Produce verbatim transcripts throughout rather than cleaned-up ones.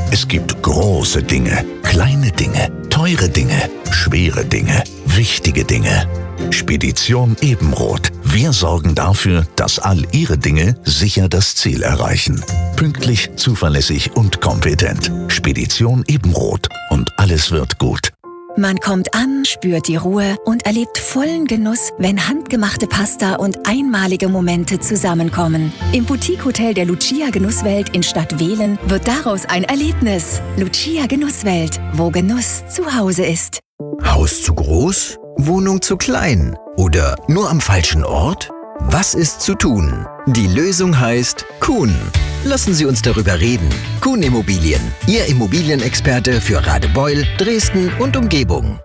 Es gibt große Dinge, kleine Dinge, teure Dinge, schwere Dinge, wichtige Dinge. Spedition Ebenroth. Wir sorgen dafür, dass all Ihre Dinge sicher das Ziel erreichen. Pünktlich, zuverlässig und kompetent. Spedition Ebenroth. Und alles wird gut. Man kommt an, spürt die Ruhe und erlebt vollen Genuss, wenn handgemachte Pasta und einmalige Momente zusammenkommen. Im Boutique-Hotel der Lucia Genusswelt in Stadtwehlen wird daraus ein Erlebnis. Lucia Genusswelt, wo Genuss zu Hause ist. Haus zu groß? Wohnung zu klein? Oder nur am falschen Ort? Was ist zu tun? Die Lösung heißt Kuhn. Lassen Sie uns darüber reden. Kuhn Immobilien, Ihr Immobilienexperte für Radebeul, Dresden und Umgebung.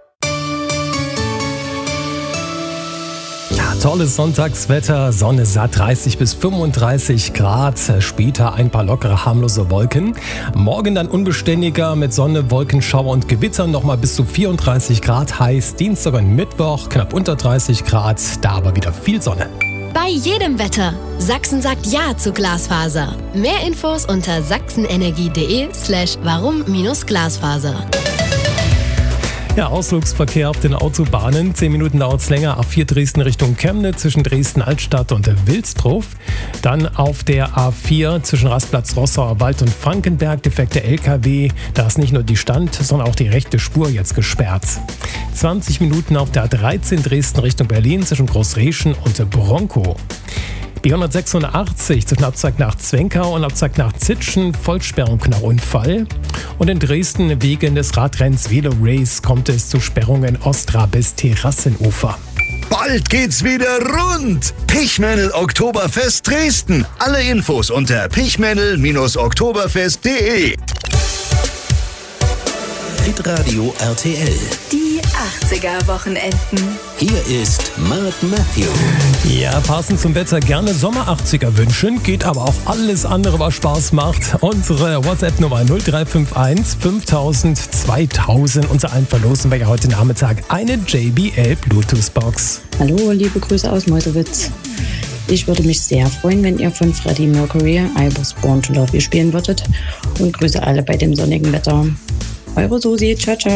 Ja, tolles Sonntagswetter, Sonne satt, dreißig bis fünfunddreißig Grad, später ein paar lockere, harmlose Wolken. Morgen dann unbeständiger mit Sonne, Wolkenschauer und Gewittern, nochmal bis zu vierunddreißig Grad heiß. Dienstag und Mittwoch knapp unter dreißig Grad, da aber wieder viel Sonne. Bei jedem Wetter. Sachsen sagt Ja zu Glasfaser. Mehr Infos unter sachsenenergie.de slash warum-Glasfaser. Ja, Ausflugsverkehr auf den Autobahnen. Zehn Minuten dauert es länger. A vier Dresden Richtung Chemnitz zwischen Dresden-Altstadt und Wilsdruf. Dann auf der A vier zwischen Rastplatz Rossauer Wald und Frankenberg. Defekte L K W. Da ist nicht nur die Stand, sondern auch die rechte Spur jetzt gesperrt. zwanzig Minuten auf der A dreizehn Dresden Richtung Berlin zwischen Großreschen und Bronkow. B hundertsechsundachtzig zwischen Abzweig nach Zwenkau und Abzweig nach Zitschen, Vollsperrung nach Unfall. Und in Dresden wegen des Radrenns Velo Race kommt es zu Sperrungen Ostra bis Terrassenufer. Bald geht's wieder rund! Pichmännel Oktoberfest Dresden. Alle Infos unter pichmännel Oktoberfest punkt de. Hitradio R T L. Die achtziger-Wochenenden. Hier ist Mark Matthew. Ja, passend zum Wetter gerne Sommer-achtziger wünschen, geht aber auch alles andere, was Spaß macht. Unsere WhatsApp-Nummer null drei fünf eins fünftausend zweitausend. Unter allen verlosen wir ja heute Nachmittag eine J B L Bluetooth-Box. Hallo, liebe Grüße aus Meuselwitz. Ich würde mich sehr freuen, wenn ihr von Freddie Mercury I Was Born to Love You spielen würdet. Und grüße alle bei dem sonnigen Wetter. Eure Susi, ciao, ciao.